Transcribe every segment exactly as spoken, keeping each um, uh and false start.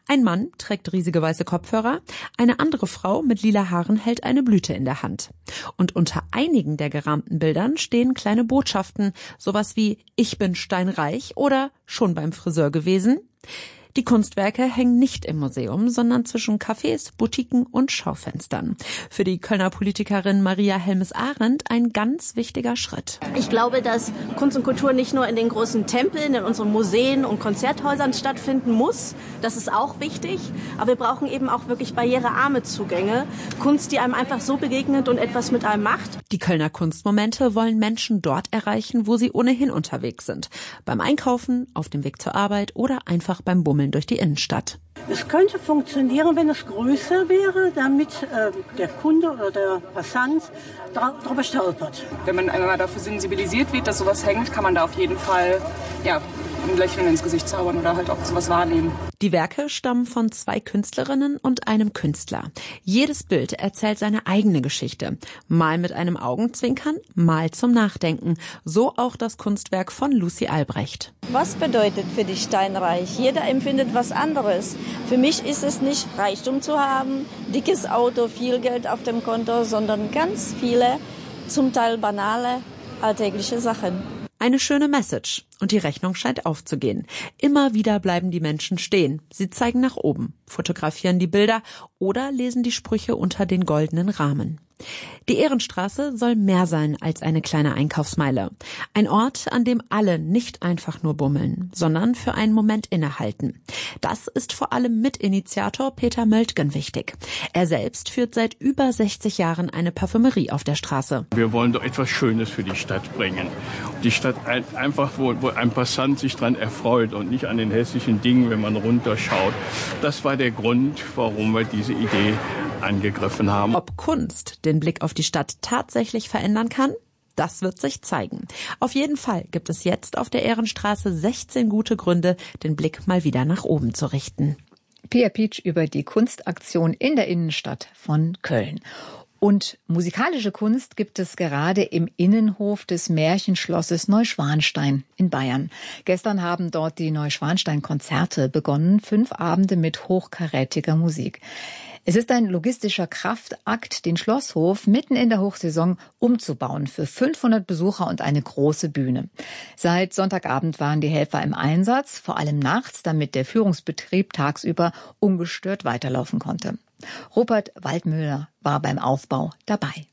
Ein Mann trägt riesige weiße Kopfhörer, eine andere Frau mit lila Haaren hält eine Blüte in der Hand. Und unter einigen der gerahmten Bildern stehen kleine Botschaften, sowas wie „Ich bin steinreich" oder „Schon beim Friseur gewesen". Die Kunstwerke hängen nicht im Museum, sondern zwischen Cafés, Boutiquen und Schaufenstern. Für die Kölner Politikerin Maria Helmes-Arend ein ganz wichtiger Schritt. Ich glaube, dass Kunst und Kultur nicht nur in den großen Tempeln, in unseren Museen und Konzerthäusern stattfinden muss. Das ist auch wichtig. Aber wir brauchen eben auch wirklich barrierearme Zugänge. Kunst, die einem einfach so begegnet und etwas mit einem macht. Die Kölner Kunstmomente wollen Menschen dort erreichen, wo sie ohnehin unterwegs sind. Beim Einkaufen, auf dem Weg zur Arbeit oder einfach beim Bummeln durch die Innenstadt. Es könnte funktionieren, wenn es größer wäre, damit äh, der Kunde oder der Passant darüber stolpert. Wenn man einmal dafür sensibilisiert wird, dass sowas hängt, kann man da auf jeden Fall ja, ein Lächeln ins Gesicht zaubern oder halt auch sowas wahrnehmen. Die Werke stammen von zwei Künstlerinnen und einem Künstler. Jedes Bild erzählt seine eigene Geschichte. Mal mit einem Augenzwinkern, mal zum Nachdenken. So auch das Kunstwerk von Lucy Albrecht. Was bedeutet für dich steinreich? Jeder empfindet was anderes. Für mich ist es nicht Reichtum zu haben, dickes Auto, viel Geld auf dem Konto, sondern ganz viele, zum Teil banale, alltägliche Sachen. Eine schöne Message. Und die Rechnung scheint aufzugehen. Immer wieder bleiben die Menschen stehen. Sie zeigen nach oben, fotografieren die Bilder oder lesen die Sprüche unter den goldenen Rahmen. Die Ehrenstraße soll mehr sein als eine kleine Einkaufsmeile. Ein Ort, an dem alle nicht einfach nur bummeln, sondern für einen Moment innehalten. Das ist vor allem Mitinitiator Peter Möltgen wichtig. Er selbst führt seit über sechzig Jahren eine Parfümerie auf der Straße. Wir wollen doch etwas Schönes für die Stadt bringen. Die Stadt einfach, wo, wo ein Passant sich dran erfreut und nicht an den hässlichen Dingen, wenn man runterschaut. Das war der Grund, warum wir diese Idee angegriffen haben. Ob Kunst den Blick auf die Stadt tatsächlich verändern kann? Das wird sich zeigen. Auf jeden Fall gibt es jetzt auf der Ehrenstraße sechzehn gute Gründe, den Blick mal wieder nach oben zu richten. Pia Pietsch über die Kunstaktion in der Innenstadt von Köln. Und musikalische Kunst gibt es gerade im Innenhof des Märchenschlosses Neuschwanstein in Bayern. Gestern haben dort die Neuschwanstein-Konzerte begonnen, fünf Abende mit hochkarätiger Musik. Es ist ein logistischer Kraftakt, den Schlosshof mitten in der Hochsaison umzubauen für fünfhundert Besucher und eine große Bühne. Seit Sonntagabend waren die Helfer im Einsatz, vor allem nachts, damit der Führungsbetrieb tagsüber ungestört weiterlaufen konnte. Rupert Waldmüller war beim Aufbau dabei.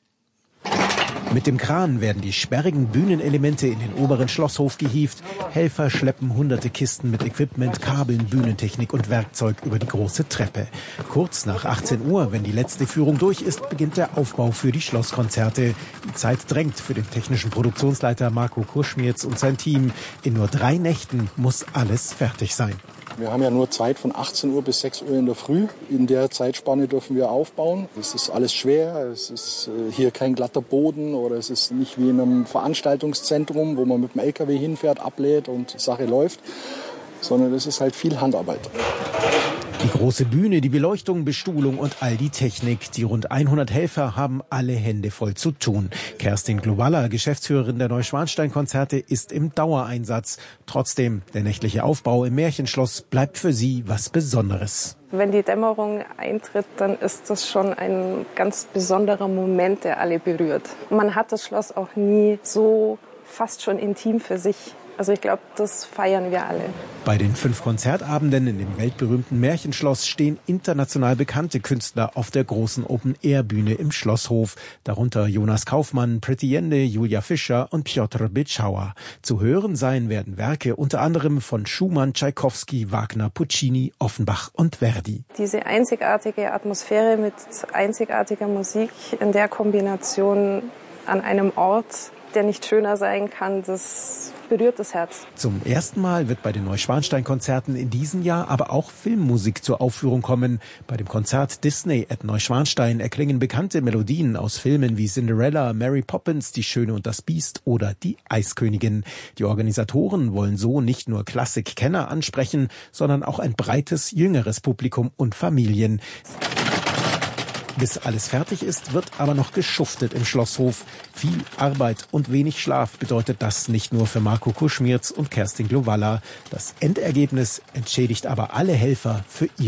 Mit dem Kran werden die sperrigen Bühnenelemente in den oberen Schlosshof gehievt. Helfer schleppen hunderte Kisten mit Equipment, Kabeln, Bühnentechnik und Werkzeug über die große Treppe. Kurz nach achtzehn Uhr, wenn die letzte Führung durch ist, beginnt der Aufbau für die Schlosskonzerte. Die Zeit drängt für den technischen Produktionsleiter Marco Kurschmierz und sein Team. In nur drei Nächten muss alles fertig sein. Wir haben ja nur Zeit von achtzehn Uhr bis sechs Uhr in der Früh. In der Zeitspanne dürfen wir aufbauen. Es ist alles schwer. Es ist hier kein glatter Boden oder es ist nicht wie in einem Veranstaltungszentrum, wo man mit dem L K W hinfährt, ablädt und die Sache läuft, sondern es ist halt viel Handarbeit. Die große Bühne, die Beleuchtung, Bestuhlung und all die Technik. Die rund hundert Helfer haben alle Hände voll zu tun. Kerstin Glowalla, Geschäftsführerin der Neuschwanstein-Konzerte, ist im Dauereinsatz. Trotzdem, der nächtliche Aufbau im Märchenschloss bleibt für sie was Besonderes. Wenn die Dämmerung eintritt, dann ist das schon ein ganz besonderer Moment, der alle berührt. Man hat das Schloss auch nie so fast schon intim für sich. Also ich glaube, das feiern wir alle. Bei den fünf Konzertabenden in dem weltberühmten Märchenschloss stehen international bekannte Künstler auf der großen Open-Air-Bühne im Schlosshof. Darunter Jonas Kaufmann, Pretty Yende, Julia Fischer und Piotr Bitschauer. Zu hören sein werden Werke unter anderem von Schumann, Tschaikowski, Wagner, Puccini, Offenbach und Verdi. Diese einzigartige Atmosphäre mit einzigartiger Musik in der Kombination an einem Ort, der nicht schöner sein kann, das berührt das Herz. Zum ersten Mal wird bei den Neuschwanstein-Konzerten in diesem Jahr aber auch Filmmusik zur Aufführung kommen. Bei dem Konzert Disney at Neuschwanstein erklingen bekannte Melodien aus Filmen wie Cinderella, Mary Poppins, Die Schöne und das Biest oder Die Eiskönigin. Die Organisatoren wollen so nicht nur Klassikkenner ansprechen, sondern auch ein breites, jüngeres Publikum und Familien. Bis alles fertig ist, wird aber noch geschuftet im Schlosshof. Viel Arbeit und wenig Schlaf bedeutet das nicht nur für Marco Kurschmierz und Kerstin Glowalla. Das Endergebnis entschädigt aber alle Helfer für ihr